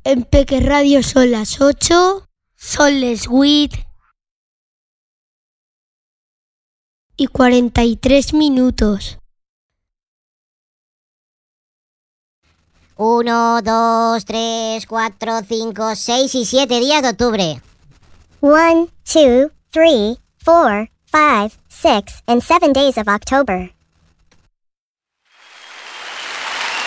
En Peque Radio son las 8, son les 8 y 43 minutos. 1, 2, 3, 4, 5, 6 y 7 días de octubre. 1, 2, 3, 4, 5, 6 and 7 days of October.